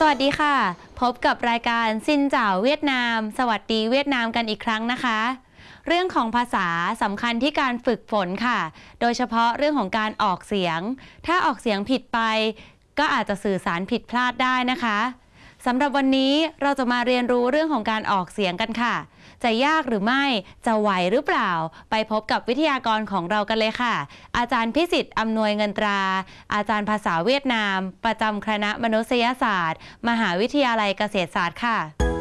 สวัสดีค่ะพบกับรายการซินเจ่าเวียดนามสวัสดีเวียดนามกันอีกครั้งนะคะเรื่องของภาษาสำคัญที่การฝึกฝนค่ะโดยเฉพาะเรื่องของการออกเสียงถ้าออกเสียงผิดไปก็อาจจะสื่อสารผิดพลาดได้นะคะสำหรับวันนี้เราจะมาเรียนรู้เรื่องของการออกเสียงกันค่ะจะยากหรือไม่จะไหวหรือเปล่าไปพบกับวิทยากรของเรากันเลยค่ะอาจารย์พิสิทธิ์อำนวยเงินตราอาจารย์ภาษาเวียดนามประจำคณะมนุษยศาสตร์มหาวิทยาลัยเกษตรศาสตร์ค่ะ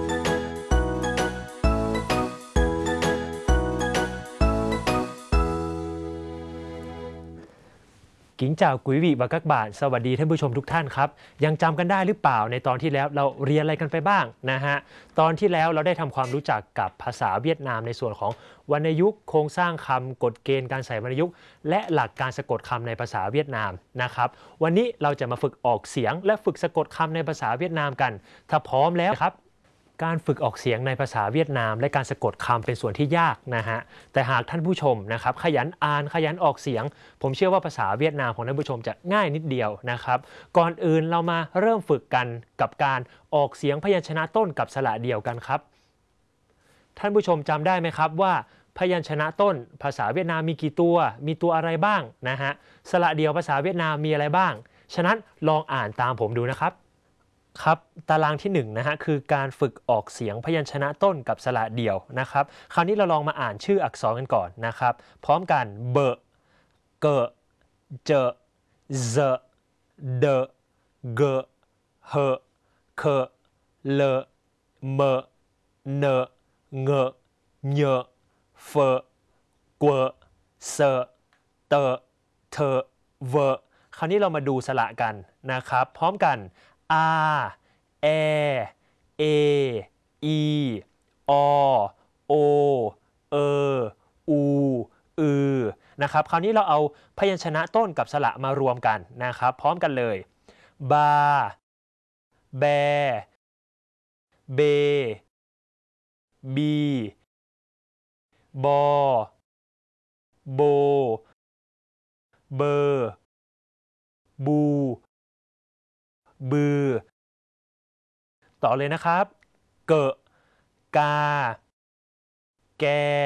Kính chào quý vị và các bạn สวัสดีท่านผู้ชมทุกท่านครับยังจำกันได้หรือเปล่าในตอนที่แล้วเราเรียนอะไรกันไปบ้างนะฮะตอนที่แล้วเราได้ทำความรู้จักกับภาษาเวียดนามในส่วนของวรรณยุกต์โครงสร้างคำกฎเกณฑ์การใส่วรรณยุกต์และหลักการสะกดคำในภาษาเวียดนามนะครับวันนี้เราจะมาฝึกออกเสียงและฝึกสะกดคำในภาษาเวียดนามกันถ้าพร้อมแล้วครับการฝึกออกเสียงในภาษาเวียดนามและการสะกดคำเป็นส่วนที่ยากนะฮะแต่หากท่านผู้ชมนะครับขยันอ่านขยันออกเสียงผมเชื่อว่าภาษาเวียดนามของท่านผู้ชมจะง่ายนิดเดียวนะครับก่อนอื่นเรามาเริ่มฝึกกันกับการออกเสียงพยัญชนะต้นกับสระเดี่ยวกันครับท่านผู้ชมจำได้ไหมครับว่าพยัญชนะต้นภาษาเวียดนามมีกี่ตัวมีตัวอะไรบ้างนะฮะสระเดี่ยวภาษาเวียดนามมีอะไรบ้างฉะนั้นลองอ่านตามผมดูนะครับครับตารางที่1นะฮะคือการฝึกออกเสียงพยัญชนะต้นกับสระเดี่ยวนะครับคราวนี้เราลองมาอ่านชื่ออักษรกันก่อนนะครับพร้อมกันเบอเกเจเซเดเกเฮเคเลเมเนเงเญเฟกวเซเตเทเวคราวนี้เรามาดูสระกันนะครับพร้อมกันอาแอเออีอโอเออูอือนะครับคราวนี้เราเอาพยัญชนะต้นกับสระมารวมกันนะครับพร้อมกันเลยบาแบเบบีบอโบเบอบูบือต่อเลยนะครับเกะกาแก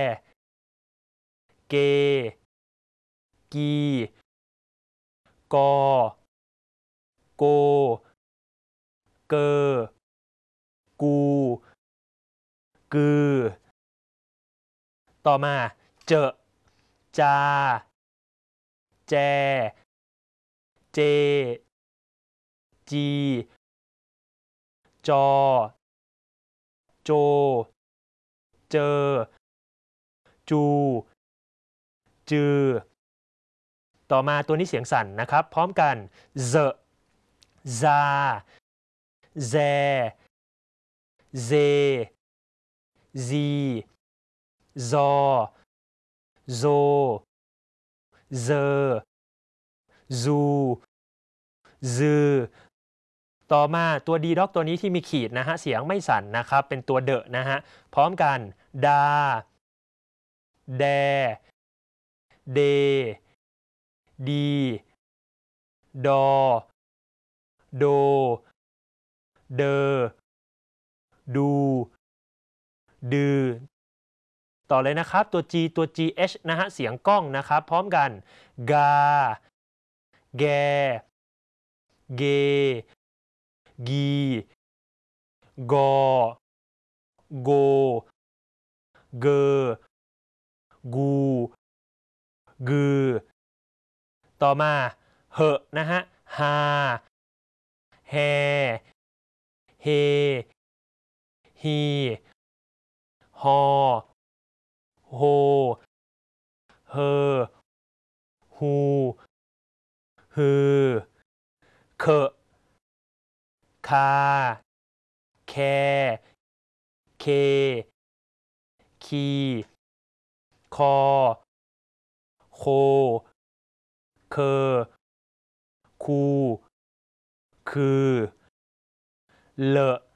เกกีกอโกเกอกูกือต่อมาเจจาแจเจจีจอโจเจอจูจือต่อมาตัวนี้เสียงสั่นนะครับพร้อมกันเซซาแซเซซีซอโซเซซูซึต่อมาตัวดีด็อกตัวนี้ที่มีขีดนะฮะเสียงไม่สั่นนะครับเป็นตัวเดอะนะฮะพร้อมกันดาแดเดดีดอโดเดอดูดือต่อเลยนะครับตัว G ตัว GH นะฮะเสียงก้องนะครับพร้อมกันกาแกเกกีกอโกเกกูกือต่อมาเหอะนะฮะฮาแฮเฮฮีฮอโฮเฮอฮูฮือเคคาแคเคคีคอโคเคคูคือเล